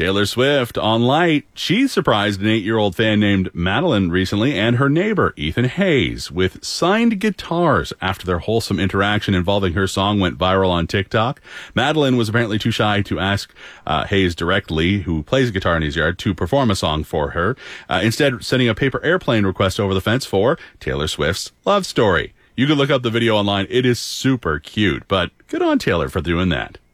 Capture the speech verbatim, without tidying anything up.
Taylor Swift on Light. She surprised an eight-year-old fan named Madeline recently and her neighbor, Ethan Hayes, with signed guitars after their wholesome interaction involving her song went viral on TikTok. Madeline was apparently too shy to ask uh, Hayes directly, who plays a guitar in his yard, to perform a song for her, uh, instead sending a paper airplane request over the fence for Taylor Swift's Love Story. You can look up the video online. It is super cute, but good on Taylor for doing that.